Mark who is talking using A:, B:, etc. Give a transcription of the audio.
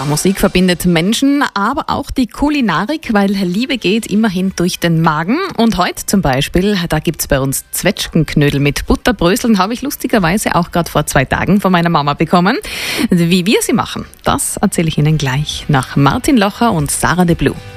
A: Ja, Musik verbindet Menschen, aber auch die Kulinarik, weil Liebe geht immerhin durch den Magen. Und heute zum Beispiel, da gibt's bei uns Zwetschgenknödel mit Butterbröseln, habe ich lustigerweise auch gerade vor 2 Tagen von meiner Mama bekommen. Wie wir sie machen, das erzähle ich Ihnen gleich nach Martin Locher und Sarah de Blue.